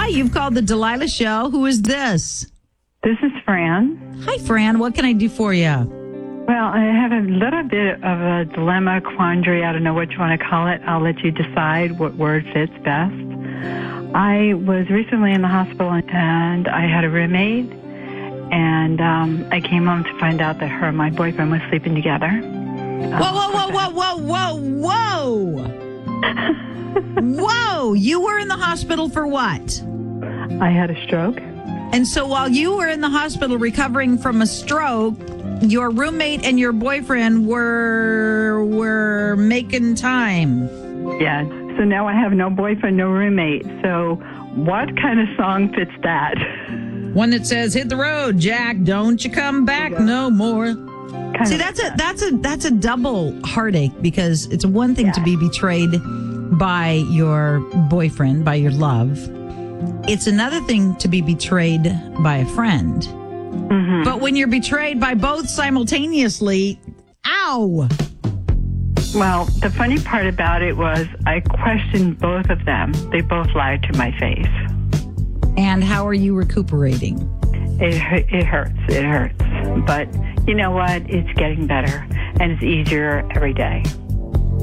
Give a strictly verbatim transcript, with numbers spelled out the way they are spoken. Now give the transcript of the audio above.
you've called the Delilah Show. Who is this? This is Fran. Hi, Fran. What can I do for you? Well, I have a little bit of a dilemma, quandary. I don't know what you want to call it. I'll let you decide what word fits best. I was recently in the hospital, and I had a roommate, and um, I came home to find out that her and my boyfriend were sleeping together. Whoa, whoa, whoa, whoa, whoa, whoa, whoa! Whoa! You were in the hospital for what? I had a stroke. And so while you were in the hospital recovering from a stroke, your roommate and your boyfriend were were making time. Yeah. So now I have no boyfriend, no roommate. So what kind of song fits that? One that says, "Hit the road, Jack. Don't you come back no more." Kind See, of that's a that's a that's a double heartache, because it's one thing Yeah. to be betrayed by your boyfriend, by your love. It's another thing to be betrayed by a friend. Mm-hmm. But when you're betrayed by both simultaneously, ow! Well, the funny part about it was I questioned both of them. They both lied to my face. And how are you recuperating? It hu- it hurts. It hurts. But you know what? It's getting better, and it's easier every day.